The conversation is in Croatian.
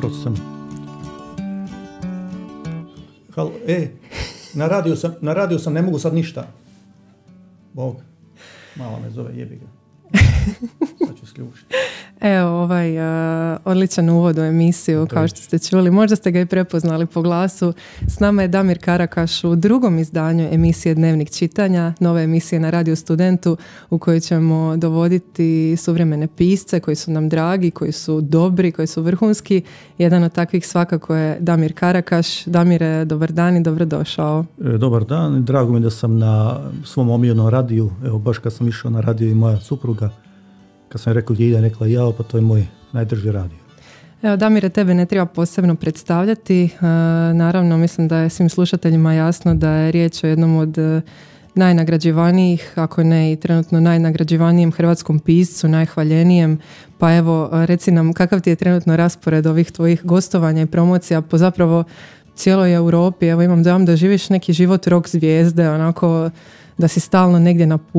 Slušao sam. Na radio sam, ne mogu sad ništa. Bog, mala me zove, jebi ga. Sad ću sključiti. Evo, odličan uvod u emisiju, kao što ste čuli. Možda ste ga i prepoznali po glasu. S nama je Damir Karakaš u drugom izdanju emisije Dnevnik čitanja, nove emisije na Radio Studentu, u kojoj ćemo dovoditi suvremene pisce koji su nam dragi, koji su dobri, koji su vrhunski. Jedan od takvih svakako je Damir Karakaš. Damire, dobar dan i dobrodošao. Dobar dan, drago mi da sam na svom omiljenom radiju. Evo, baš kad sam išao na radio i moja supruga, kad sam rekao gdje ide, rekla jao, pa to je moj najdrži radio. Evo, Damire, tebe ne treba posebno predstavljati. Naravno, mislim da je svim slušateljima jasno da je riječ o jednom od najnagrađivanijih, ako ne i trenutno najnagrađivanijem hrvatskom piscu, najhvaljenijem. Pa evo, reci nam kakav ti je trenutno raspored ovih tvojih gostovanja i promocija po zapravo cijeloj Europi. Evo, imam dojam da živiš neki život rock zvijezde, onako da si stalno negdje na putu.